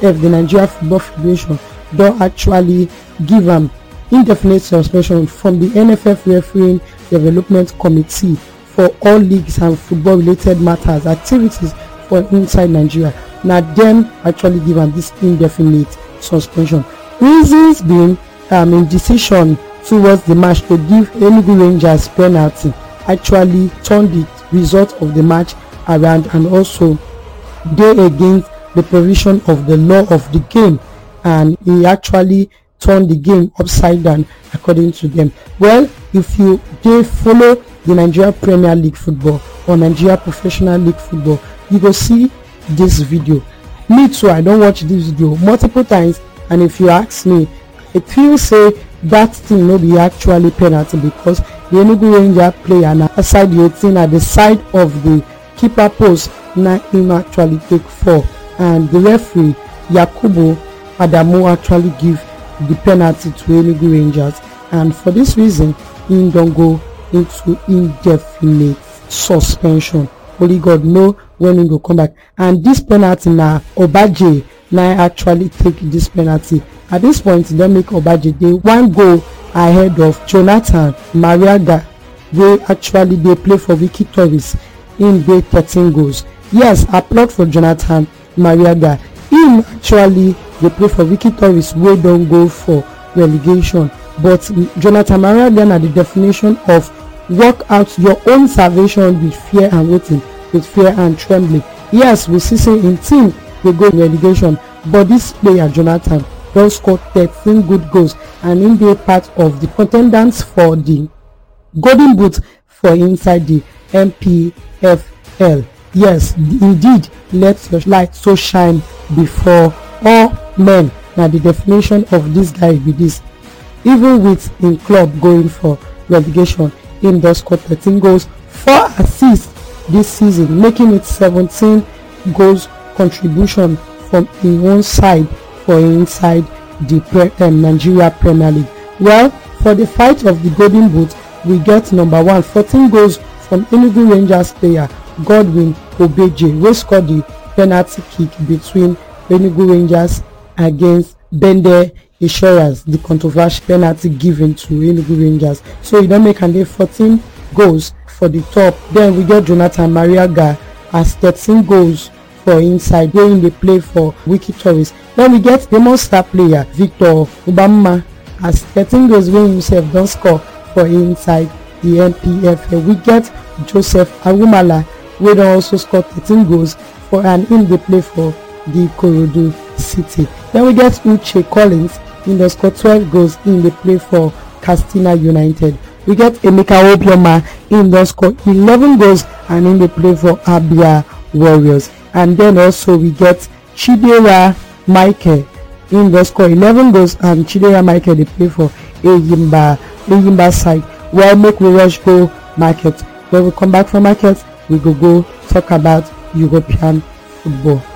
NFF, the Nigeria Football Federation, don actually give am indefinite suspension from the NFF Refereeing Development Committee for all leagues and football related matters activities for inside Nigeria. Na dem actually give am this indefinite suspension. Reasons being in decision towards the match to give Enugu Rangers penalty actually turned the result of the match around, and also dey against the provision of the law of the game, and he actually turned the game upside down according to them. Well, if you dey follow the Nigeria Premier League football or Nigeria Professional League football, you go see this video. Me too, I don watch this video multiple times, and if you ask me, I feel say that thing no be actually penalty, because the Enugu Ranger player na outside the 18 at the side of the keeper post, na him actually take fall, and the referee Yakubu Adamu actually give the penalty to Enugu Rangers, and for this reason he don go into indefinite suspension. Only God know when he go come back. And this penalty na Obaje na actually take this penalty. At this point, they make Obaje dey one goal ahead of Jonathan Mariaga, wey actually dey play for Wiki Tourist. In dey 13 goals. Yes, applaud for Jonathan Mariaga. Him actually dey play for Wiki Tourist, wey don go for relegation. But Jonathan Mariaga na the definition of work out your own salvation with fear and waiting, with fear and trembling. Yes, we see say in team they go relegation, but this player Jonathan don score 13 good goals, and in dey part of the contenders for the golden boot for inside the NPFL. Yes, indeed, let your light so shine before all men. Now the definition of this guy be this. Even with in club going for relegation, him does score 13 goals, 4 assists this season, making it 17 goals contribution from in one side for inside the Nigeria Premier League. Well, for the fight of the golden boot, we get number 1, 14 goals from Enugu Rangers player Godwin Obeje, wey scored the penalty kick between Enugu Rangers against Bende Insurance, the controversial penalty given to Enugu Rangers. So he don make am 14 goals for the top. Then we get Jonathan Mariaga as 13 goals for inside, wey dey play for Wiki Tourist. Then we get the monster player Victor Ubama as 13 goals, wey himself don score for inside the NPFL. We get Joseph Agumala, wey don also score 13 goals for, and him dey play for the Ikorodu City. Then we get Uche Collins, he don score 12 goals, in dey play for Castina United. We get Emeka Obioma, he don score 11 goals, and in dey play for Abia Warriors. And then also we get Chidera Michael, he don score 11 goals, and Chidera Michael dey play for Eyimba side. Well, make we rush go market. When we come back from market, we go talk about European football.